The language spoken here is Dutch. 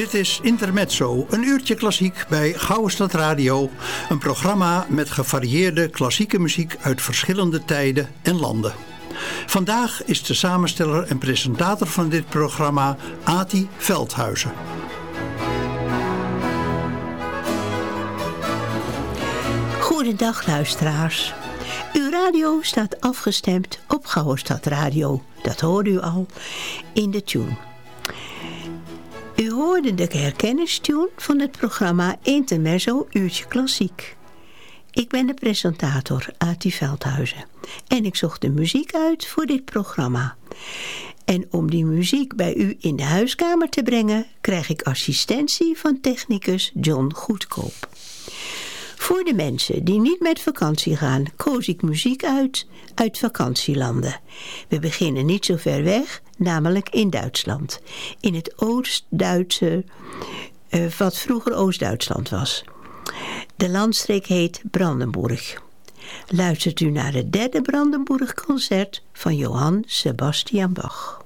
Dit is Intermezzo, een uurtje klassiek bij Gouwestad Radio. Een programma met gevarieerde klassieke muziek uit verschillende tijden en landen. Vandaag is de samensteller en presentator van dit programma Ati Veldhuizen. Goedendag luisteraars. Uw radio staat afgestemd op Gouwestad Radio. Dat hoorde u al in de tune. U hoorde de herkenningstune van het programma Intermezzo Uurtje Klassiek. Ik ben de presentator Ati Veldhuizen en ik zocht de muziek uit voor dit programma. En om die muziek bij u in de huiskamer te brengen, krijg ik assistentie van technicus John Goedkoop. Voor de mensen die niet met vakantie gaan, koos ik muziek uit vakantielanden. We beginnen niet zo ver weg, namelijk in Duitsland. In het Oost-Duitse, wat vroeger Oost-Duitsland was. De landstreek heet Brandenburg. Luistert u naar het derde Brandenburg-concert van Johann Sebastian Bach.